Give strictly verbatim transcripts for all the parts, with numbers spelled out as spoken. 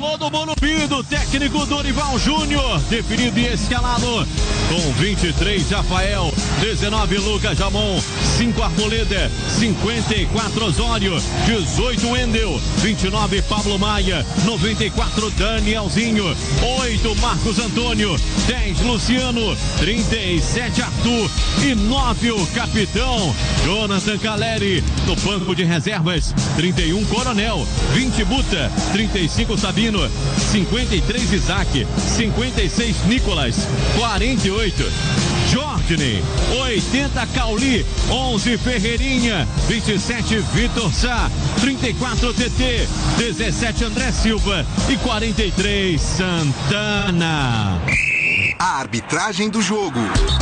Bolou do Morumbi do técnico Dorival Júnior, definido e escalado com vinte e três Rafael, dezenove Lucas Jamon, cinco Arboleda, cinquenta e quatro Osório, dezoito Wendel, vinte e nove Pablo Maia, noventa e quatro Danielzinho, oito Marcos Antônio, dez Luciano, trinta e sete Arthur e nove o capitão Jonathan Caleri. No banco de reservas, trinta e um Coronel, vinte Buta, trinta e cinco Sabino, cinquenta e três Isaac, cinquenta e seis Nicolas, quarenta e oito Jorge, oitenta Cauli, onze Ferreirinha, vinte e sete Vitor Sá, trinta e quatro T T, dezessete André Silva e quarenta e três Santana. A arbitragem do jogo.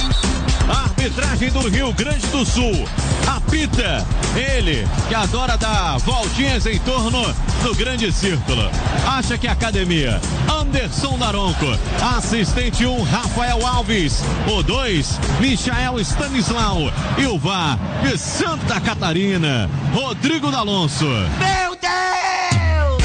A arbitragem do Rio Grande do Sul. Apita ele, que adora dar voltinhas em torno do grande círculo. Acha que a academia. Anderson Daronco. Assistente um, Rafael Alves. O dois, Michael Stanislau. E o V A R de Santa Catarina, Rodrigo D'Alonso. Meu Deus!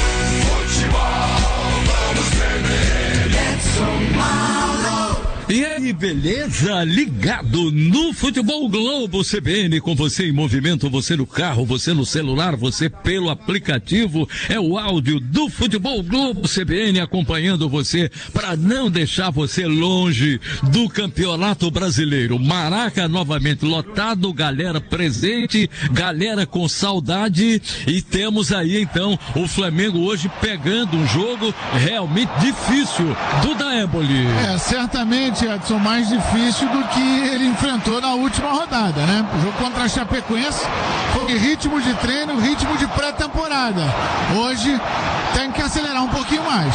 Futebol, vamos ver, Edson Mauro. E aí, beleza? Ligado no Futebol Globo C B N, com você em movimento, você no carro, você no celular, você pelo aplicativo. É o áudio do Futebol Globo C B N acompanhando você para não deixar você longe do Campeonato Brasileiro. Maraca novamente lotado, galera presente, galera com saudade, e temos aí então o Flamengo hoje pegando um jogo realmente difícil do Daemboli. É, certamente, Edson, mais difícil do que ele enfrentou na última rodada, né? O jogo contra a Chapecoense foi ritmo de treino, ritmo de pré-temporada. Hoje tem que acelerar um pouquinho mais.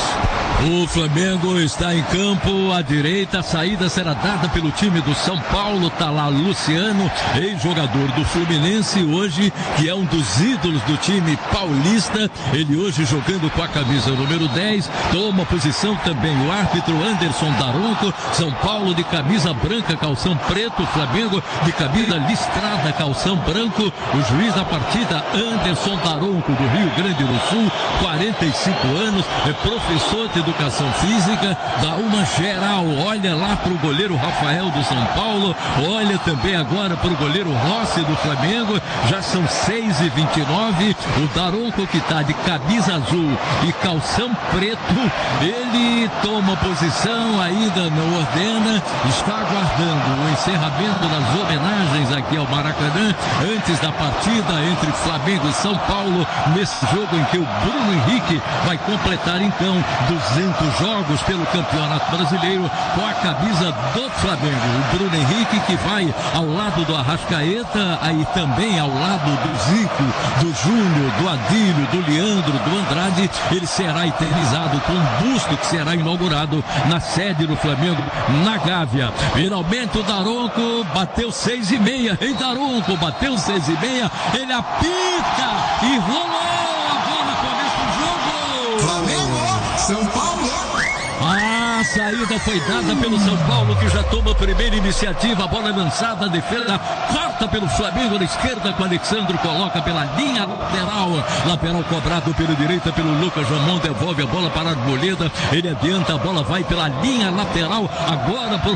O Flamengo está em campo à direita, a saída será dada pelo time do São Paulo. Tá lá Luciano, ex-jogador do Fluminense hoje, que é um dos ídolos do time paulista. Ele hoje jogando com a camisa número dez, toma posição também o árbitro Anderson Daronco. São Paulo de camisa branca, calção preto, Flamengo de camisa listrada, calção branco. O juiz da partida, Anderson Daronco, do Rio Grande do Sul, quarenta e cinco anos, é professor de educação física, dá uma geral, olha lá pro goleiro Rafael do São Paulo, olha também agora pro goleiro Rossi do Flamengo. Já são seis e vinte e nove, o Daronco, que tá de camisa azul e calção preto, ele toma posição, ainda não ordena, está aguardando o encerramento das homenagens aqui ao Maracanã, antes da partida entre Flamengo e São Paulo, nesse jogo em que o Bruno Henrique vai completar então duzentos jogos pelo Campeonato Brasileiro com a camisa do Flamengo. O Bruno Henrique, que vai ao lado do Arrascaeta, aí também ao lado do Zico, do Júnior, do Adílio, do Leandro, do Andrade. Ele será eternizado com um busto que será inaugurado na sede do Flamengo, na Gávea. Finalmente o Daronco bateu seis e meia, hein, Daronco? Bateu seis e meia, ele apita e rolou a bola, começa o jogo. Flamengo, São Paulo. A saída foi dada pelo São Paulo, que já toma a primeira iniciativa. A bola é lançada, a defesa corta pelo Flamengo na esquerda, com Alexandre, coloca pela linha lateral. Lateral cobrado pela direita pelo Lucas Jamon, devolve a bola para a Arboleda. Ele adianta, a bola vai pela linha lateral agora por